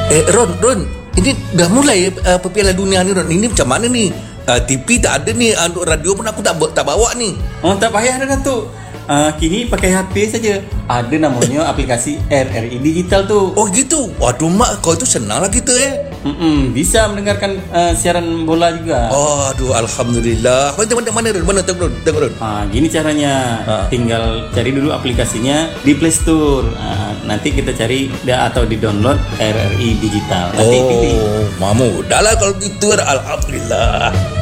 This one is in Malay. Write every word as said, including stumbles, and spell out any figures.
Eh Ron, Ron, ini dah mulai uh, Piala Dunia ni Ron. Ini macam mana ni? Uh, T V tak ada ni, uh, radio pun aku tak tak bawa ni. Oh, tak payah dah Datuk. Uh, kini pakai H P saja. Ada namanya aplikasi R R I Digital tu. Oh gitu. Waduh mak, kau itu senang lah kita eh. Mm-mm, bisa mendengarkan uh, siaran bola juga. Oh, aduh alhamdulillah. Mana mana mana Ron? Mana tengok Ron? Tengok Ron. Ha, gini caranya. Ha. Tinggal cari dulu aplikasinya di Play Store. Ha, nanti kita cari da, atau di download R R I Digital. Nanti pilih. Oh, mamu. Dah lah kalau gitu alhamdulillah.